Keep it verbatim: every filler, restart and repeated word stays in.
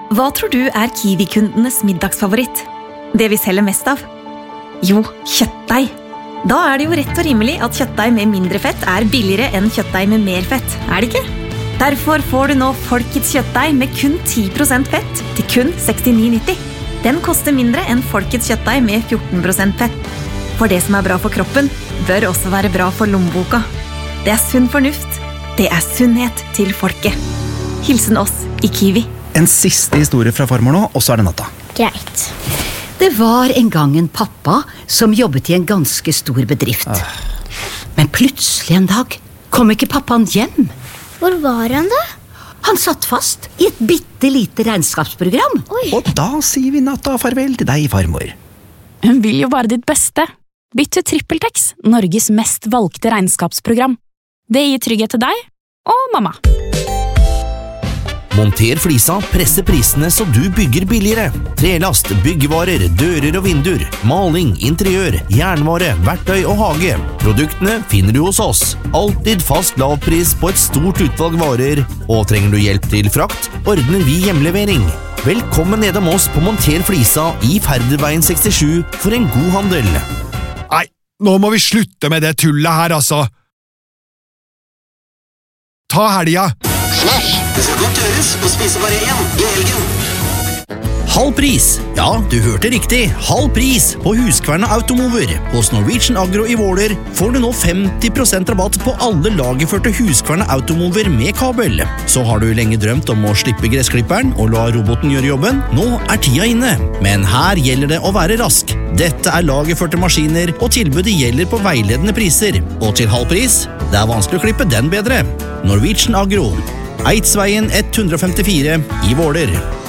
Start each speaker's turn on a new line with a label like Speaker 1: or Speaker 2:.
Speaker 1: Hva tror du er Kiwi-kundenes middagsfavoritt? Det vi selger mest av? Jo, kjøttdeig. Da er det jo rett og rimelig at kjøttdeig med mindre fett er billigere enn kjøttdeig med mer fett, er det ikke? Derfor får du nå Folkets kjøttdeig med kun ti prosent fett til kun sekstini nitti. Den koster mindre enn Folkets kjøttdeig med fjorten prosent fett. For det som er bra for kroppen, bør også være bra for lommeboka. Det er sunn fornuft. Det er sunnhet til folket. Hilsen oss i Kiwi.
Speaker 2: En siste historie fra farmor nå, og så er det natta.
Speaker 3: Greit.
Speaker 4: Det var en gang en pappa som jobbet i en ganske stor bedrift. Ah. Men plutselig en dag kom ikke pappaen hjem.
Speaker 3: Hvor var han da?
Speaker 4: Han satt fast i et bittelite regnskapsprogram.
Speaker 3: Oi.
Speaker 2: Og da sier vi natta farvel til deg, farmor.
Speaker 5: Hun vil jo bare ditt beste. Bytt til TrippelTex, Norges mest valgte regnskapsprogram. Det gir trygghet til deg og mamma.
Speaker 6: Monter flisa, presse prisene så du bygger billigere. Trelast, byggevarer, dører og vinduer, maling, interiør, jernvare, verktøy og hage. Produktene finner du hos oss. Altid fast lavpris på et stort utvalg varer. Og trenger du hjelp til frakt, ordner vi hjemlevering. Velkommen nedom oss på Monter flisa i Færderveien sekstisju for en god handel.
Speaker 7: Nei, nå må vi slutte med det tullet her, altså. Ta helga.
Speaker 8: Slash, det skal godt gjøres å spise bare én i helgen.
Speaker 6: Halv pris! Ja, du hørte riktig. Halv pris på Huskverna Automover. Hos Norwegian Agro i Våler får du nå femti prosent rabatt på alle lagerførte Huskverna Automover med kabel. Så har du lenge drømt om å slippe gressklipperen og la roboten gjøre jobben. Nå er tida inne. Men her gjelder det å være rask. Dette er lagerførte maskiner, og tilbudet gjelder på veiledende priser. Og til halv pris, det er vanskelig å klippe den bedre. Norwegian Agro. Eidsveien ett hundre femtifire i Våler.